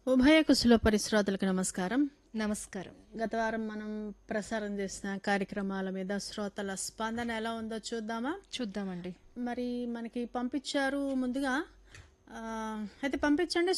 ఉభయ కుశల పరిశ్రోతలకు నమస్కారం. నమస్కారం. గత వారం మనం ప్రసారం చేసిన కార్యక్రమాల మీద శ్రోతల స్పందన ఎలా ఉందో చూద్దామా? చూద్దామండి. మరి మనకి పంపించారు ముందుగా. అయితే పంపించండి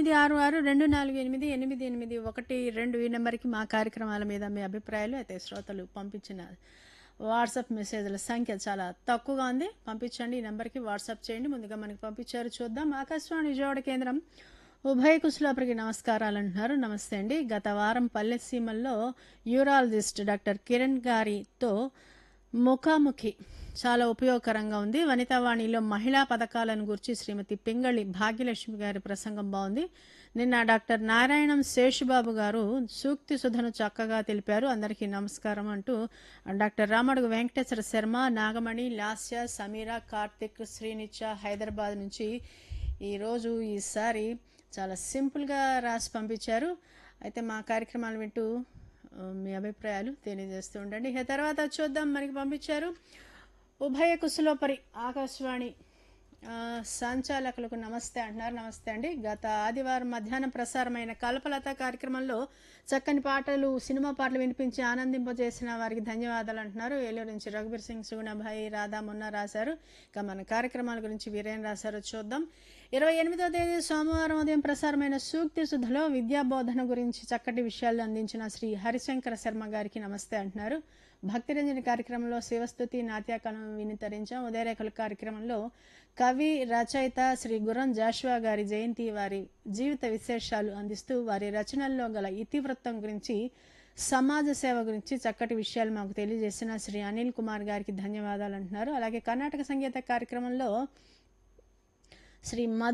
0866248881 ఈ నెంబర్కి మా కార్యక్రమాల మీద మీ అభిప్రాయాలు. అయితే శ్రోతలు పంపించిన వాట్సాప్ మెసేజ్ల సంఖ్య చాలా తక్కువగా ఉంది. పంపించండి, ఈ నెంబర్కి వాట్సాప్ చేయండి. ముందుగా మనకి పంపించారు, చూద్దాం. ఆకాశవాణి విజయవాడ కేంద్రం ఉభయ కుశలాపరికి నమస్కారాలు అంటున్నారు. నమస్తే అండి. గత వారం పల్లెసీమల్లో యూరాలజిస్ట్ డాక్టర్ కిరణ్ గారితో ముఖాముఖి చాలా ఉపయోగకరంగా ఉంది. వనితావాణిలో మహిళా పథకాలను గురించి శ్రీమతి పింగళి భాగ్యలక్ష్మి గారి ప్రసంగం బాగుంది. నిన్న డాక్టర్ నారాయణం శేషుబాబు గారు సూక్తి సుధను చక్కగా తెలిపారు. అందరికీ నమస్కారం అంటూ డాక్టర్ రామడుగు వెంకటేశ్వర శర్మ, నాగమణి, లాస్య, సమీర, కార్తిక్, శ్రీనిత్య హైదరాబాద్ నుంచి ఈసారి చాలా సింపుల్గా రాసి పంపించారు. అయితే మా కార్యక్రమాలు వింటూ మీ అభిప్రాయాలు తెలియజేస్తూ ఉండండి. ఇక తర్వాత చూద్దాం. మనకి పంపించారు ఉభయ కుశలోపరి ఆకాశవాణి సంచాలకులకు నమస్తే అంటున్నారు. నమస్తే అండి. గత ఆదివారం మధ్యాహ్నం ప్రసారమైన కల్పలత కార్యక్రమంలో చక్కని పాటలు, సినిమా పాటలు వినిపించి ఆనందింపజేసిన వారికి ధన్యవాదాలు అంటున్నారు. ఏలూరు నుంచి రఘుబీర్ సింగ్, సుగుణభాయ్, రాధా మొన్న రాశారు. ఇక మన కార్యక్రమాల గురించి వీరేం రాశారో చూద్దాం. 28వ తేదీ సోమవారం ఉదయం ప్రసారమైన సూక్తి సుధలో విద్యాబోధన గురించి చక్కటి విషయాలు అందించిన శ్రీ హరిశంకర శర్మ గారికి నమస్తే అంటున్నారు. భక్తిరంజని కార్యక్రమంలో శివస్తుతి, నాట్యకళం వినితరించాం. ఉదయరేఖల కార్యక్రమంలో కవి, రచయిత శ్రీ గుర్రం జాషువా గారి జయంతి, వారి జీవిత విశేషాలు అందిస్తూ వారి రచనల్లో గల ఇతివృత్తం గురించి, సమాజ సేవ గురించి చక్కటి విషయాలు మాకు తెలియజేసిన శ్రీ అనిల్ కుమార్ గారికి ధన్యవాదాలు అంటున్నారు. అలాగే కర్ణాటక సంగీత కార్యక్రమంలో శ్రీ